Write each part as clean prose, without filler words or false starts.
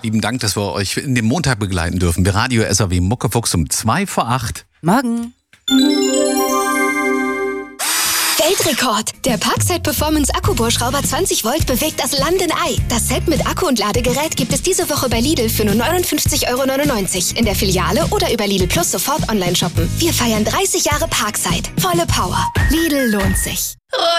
Lieben Dank, dass wir euch in den Montag begleiten dürfen. Bei Radio SAW Muckefuchs um 7:55. Morgen. Weltrekord! Der Parkside Performance Akkubohrschrauber 20 Volt bewegt das Land in Ei. Das Set mit Akku und Ladegerät gibt es diese Woche bei Lidl für nur 59,99 € in der Filiale oder über Lidl Plus sofort online shoppen. Wir feiern 30 Jahre Parkside. Volle Power. Lidl lohnt sich.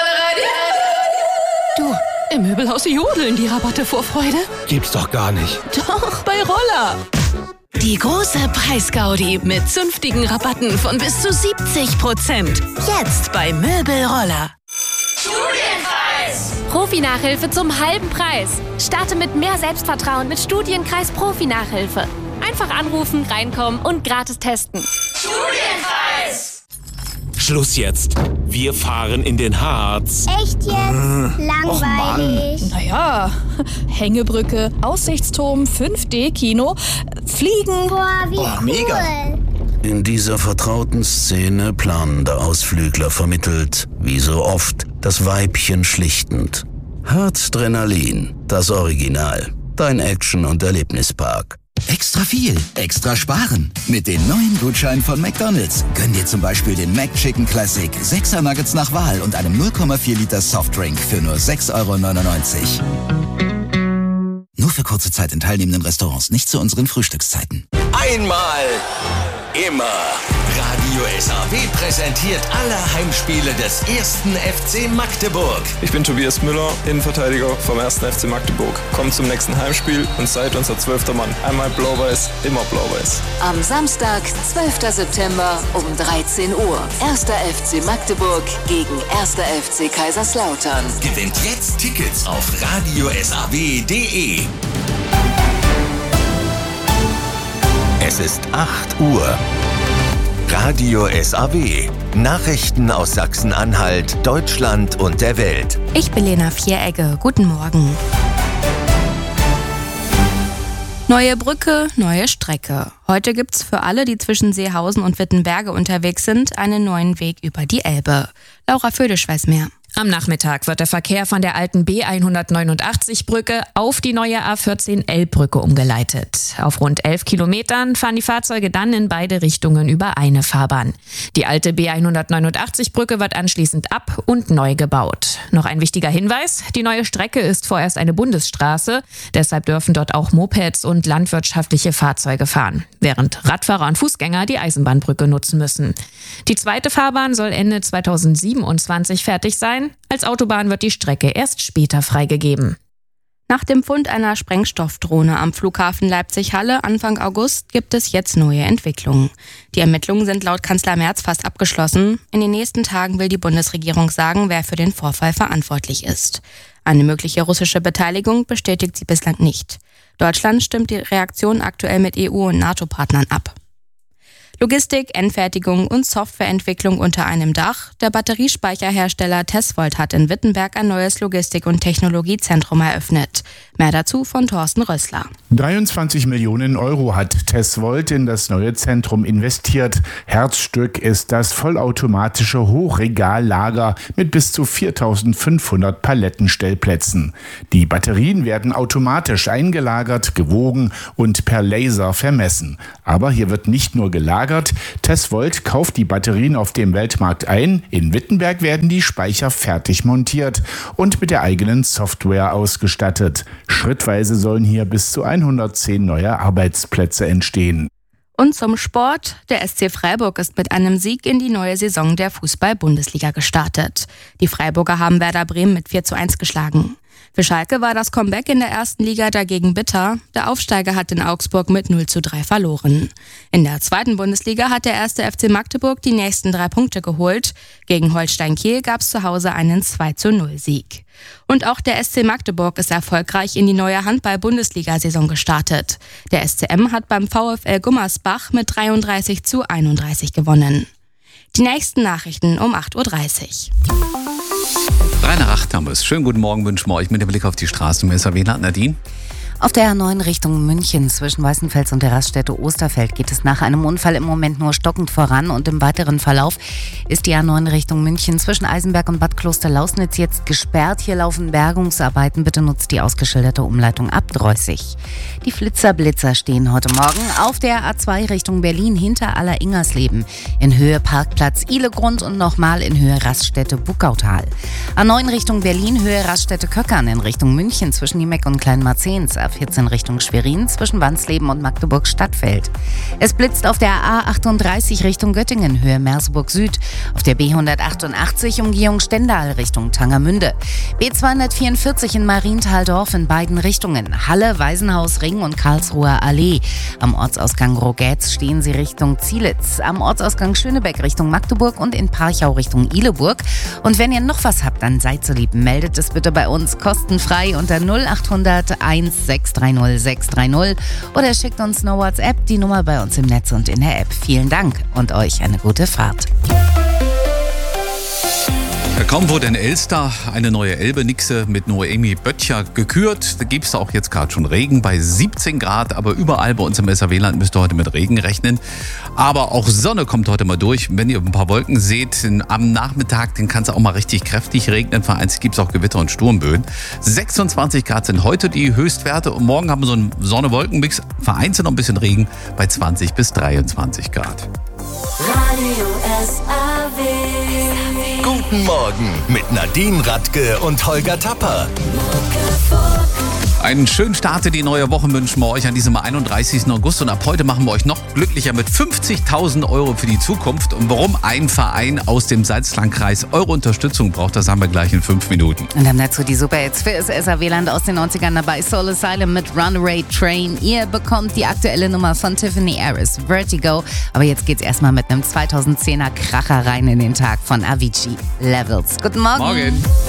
Du, im Möbelhaus jodeln die Rabatte vor Freude. Gibt's doch gar nicht. Doch, bei Roller. Die große Preisgaudi mit zünftigen Rabatten von bis zu 70%. Jetzt bei Möbelroller. Studienkreis! Profi-Nachhilfe zum halben Preis. Starte mit mehr Selbstvertrauen mit Studienkreis Profi-Nachhilfe. Einfach anrufen, reinkommen und gratis testen. Studienkreis! Schluss jetzt. Wir fahren in den Harz. Echt jetzt? Langweilig. Naja, Hängebrücke, Aussichtsturm, 5D-Kino, Fliegen. Boah, wie cool. Mega. In dieser vertrauten Szene planender Ausflügler vermittelt, wie so oft, das Weibchen schlichtend. Harzdrenalin, das Original. Dein Action- und Erlebnispark. Extra viel, extra sparen. Mit den neuen Gutscheinen von McDonald's. Gönn dir zum Beispiel den McChicken Classic, 6er Nuggets nach Wahl und einem 0,4 Liter Softdrink für nur 6,99 €. Nur für kurze Zeit in teilnehmenden Restaurants, nicht zu unseren Frühstückszeiten. Einmal, immer. Radio SAW präsentiert alle Heimspiele des 1. FC Magdeburg. Ich bin Tobias Müller, Innenverteidiger vom 1. FC Magdeburg. Kommt zum nächsten Heimspiel und seid unser 12. Mann. Einmal blau-weiß, immer blau-weiß. Am Samstag, 12. September um 13 Uhr. 1. FC Magdeburg gegen 1. FC Kaiserslautern. Gewinnt jetzt Tickets auf radiosaw.de. Es ist 8 Uhr. Radio SAW. Nachrichten aus Sachsen-Anhalt, Deutschland und der Welt. Ich bin Lena Vieregge. Guten Morgen. Neue Brücke, neue Strecke. Heute gibt's für alle, die zwischen Seehausen und Wittenberge unterwegs sind, einen neuen Weg über die Elbe. Laura Födisch weiß mehr. Am Nachmittag wird der Verkehr von der alten B189-Brücke auf die neue A14L-Brücke umgeleitet. Auf rund 11 Kilometern fahren die Fahrzeuge dann in beide Richtungen über eine Fahrbahn. Die alte B189-Brücke wird anschließend ab- und neu gebaut. Noch ein wichtiger Hinweis: Die neue Strecke ist vorerst eine Bundesstraße. Deshalb dürfen dort auch Mopeds und landwirtschaftliche Fahrzeuge fahren, während Radfahrer und Fußgänger die Eisenbahnbrücke nutzen müssen. Die zweite Fahrbahn soll Ende 2027 fertig sein. Als Autobahn wird die Strecke erst später freigegeben. Nach dem Fund einer Sprengstoffdrohne am Flughafen Leipzig-Halle Anfang August gibt es jetzt neue Entwicklungen. Die Ermittlungen sind laut Kanzler Merz fast abgeschlossen. In den nächsten Tagen will die Bundesregierung sagen, wer für den Vorfall verantwortlich ist. Eine mögliche russische Beteiligung bestätigt sie bislang nicht. Deutschland stimmt die Reaktion aktuell mit EU- und NATO-Partnern ab. Logistik, Endfertigung und Softwareentwicklung unter einem Dach. Der Batteriespeicherhersteller Tesvolt hat in Wittenberg ein neues Logistik- und Technologiezentrum eröffnet. Mehr dazu von Thorsten Rössler. 23 Millionen € hat Tesvolt in das neue Zentrum investiert. Herzstück ist das vollautomatische Hochregallager mit bis zu 4.500 Palettenstellplätzen. Die Batterien werden automatisch eingelagert, gewogen und per Laser vermessen. Aber hier wird nicht nur gelagert. Tesvolt kauft die Batterien auf dem Weltmarkt ein. In Wittenberg werden die Speicher fertig montiert und mit der eigenen Software ausgestattet. Schrittweise sollen hier bis zu 110 neue Arbeitsplätze entstehen. Und zum Sport. Der SC Freiburg ist mit einem Sieg in die neue Saison der Fußball-Bundesliga gestartet. Die Freiburger haben Werder Bremen mit 4:1 geschlagen. Für Schalke war das Comeback in der ersten Liga dagegen bitter. Der Aufsteiger hat in Augsburg mit 0:3 verloren. In der zweiten Bundesliga hat der 1. FC Magdeburg die nächsten 3 Punkte geholt. Gegen Holstein Kiel gab es zu Hause einen 2:0-Sieg. Und auch der SC Magdeburg ist erfolgreich in die neue Handball-Bundesliga-Saison gestartet. Der SCM hat beim VfL Gummersbach mit 33:31 gewonnen. Die nächsten Nachrichten um 8:30 Uhr. 3 nach 8 haben wir es. Schönen guten Morgen wünschen wir euch mit dem Blick auf die Straße im SAW. Nadine? Auf der A9 Richtung München zwischen Weißenfels und der Raststätte Osterfeld geht es nach einem Unfall im Moment nur stockend voran und im weiteren Verlauf ist die A9 Richtung München zwischen Eisenberg und Bad Kloster-Lausnitz jetzt gesperrt. Hier laufen Bergungsarbeiten. Bitte nutzt die ausgeschilderte Umleitung ab Drossig. Die Blitzer stehen heute Morgen auf der A2 Richtung Berlin hinter Aller-Ingersleben in Höhe Parkplatz Ihlegrund und nochmal in Höhe Raststätte Buckautal. A9 Richtung Berlin Höhe Raststätte Köckern in Richtung München zwischen Niemeck und Kleinmarzehns. A14 Richtung Schwerin zwischen Wansleben und Magdeburg-Stadtfeld. Es blitzt auf der A38 Richtung Göttingen, Höhe Merseburg Süd. Auf der B188 Umgehung Stendal Richtung Tangermünde. B244 in Marienthal-Dorf in beiden Richtungen. Halle, Waisenhaus, Ring und Karlsruher Allee. Am Ortsausgang Rogetz stehen sie Richtung Zielitz. Am Ortsausgang Schönebeck Richtung Magdeburg und in Parchau Richtung Ihleburg. Und wenn ihr noch was habt, dann seid so lieb, meldet es bitte bei uns kostenfrei unter 0800 630 630 oder schickt uns eine WhatsApp, die Nummer bei uns im Netz und in der App. Vielen Dank und euch eine gute Fahrt. Kaum wurde in Elster eine neue Elbe-Nixe mit Noemi Böttcher gekürt. Da gibt es auch jetzt gerade schon Regen bei 17 Grad, aber überall bei uns im SRW-Land müsst ihr heute mit Regen rechnen. Aber auch Sonne kommt heute mal durch. Wenn ihr ein paar Wolken seht, am Nachmittag, dann kann es auch mal richtig kräftig regnen. Vereinzelt gibt es auch Gewitter und Sturmböen. 26 Grad sind heute die Höchstwerte und morgen haben wir so einen Sonne-Wolken-Mix. Vereinzelt noch ein bisschen Regen bei 20 bis 23 Grad. Radio SRW. Guten Morgen mit Nadine Radke und Holger Tapper. Einen schönen Start in die neue Woche wünschen wir euch an diesem 31. August. Und ab heute machen wir euch noch glücklicher mit 50.000 € für die Zukunft. Und warum ein Verein aus dem Salzlandkreis eure Unterstützung braucht, das haben wir gleich in 5 Minuten. Und dann dazu die Super-Hits für das SRW-Land aus den 90ern dabei. Soul Asylum mit Runaway Train. Ihr bekommt die aktuelle Nummer von Tiffany Harris, Vertigo. Aber jetzt geht's erstmal mit einem 2010er Kracher rein in den Tag von Avicii, Levels. Guten Morgen. Morgen.